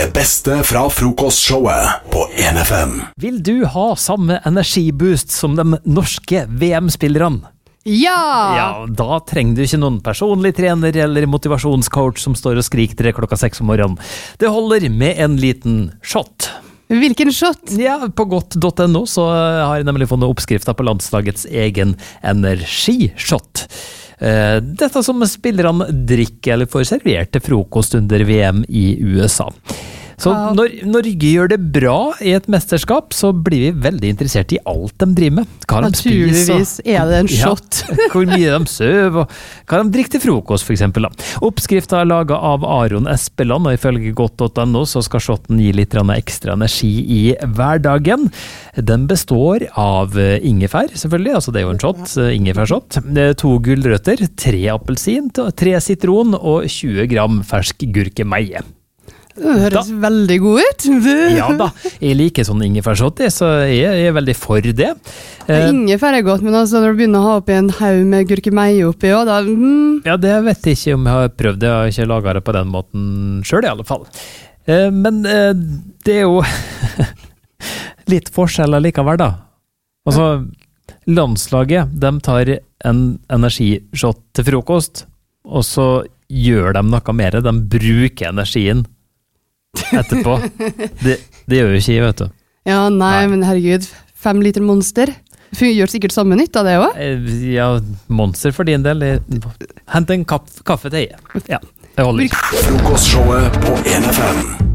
Det beste fra frokostshowet på 1FM. Vil du ha samme energiboost som de norske VM-spillerne? Ja! Da trenger du ikke noen personlig trener eller motivasjonscoach som står og skriker til deg 6 om morgenen. Det holder med en liten shot. Hvilken shot? Ja, på godt.no så har jeg nemlig funnet oppskrifter på landslagets egen energishot. Dette som spillerne drikker eller får servert til frokost under VM i USA. Så når Norge gjør det bra i et mesterskap, så blir vi veldig interessert i alt de driver med. Hva de Naturligvis er det en shot. Ja, hvor mye de søv, og hva de drikker til frokost, for eksempel. Oppskriften er laget av Aron Espeland, og ifølge godt.no så skal shotten gi litt ekstra energi i hverdagen. Den består av ingefær, selvfølgelig, altså det er jo en shot, ingefærshot. 2 gulrøtter, 3 appelsin, 3 sitron og 20 gram fersk gurkemeie. Det høres veldig god ut. Ja da, jeg liker sånn ingefærshot, så jeg er veldig for det. Ingefær er godt, men altså når du begynner å ha oppi en haug med gurkemeie oppi, da... Ja, det vet jeg ikke om jeg har prøvd, jeg har ikke laget det på den måten selv i alle fall. Men det er jo litt forskjeller likevel da. Altså, landslaget, de tar en energishot til frokost, og så gjør de noe mer, de bruker energien etterpå. Det gjør jo ikke jeg, vet du. Ja, nei, men herregud, 5 liter Monster. Gjør sikkert samme nytt av det også? Ja, Monster for din del. Hent en kaffe til jeg. Ja, jeg holder. Frokostshowet på 1FM.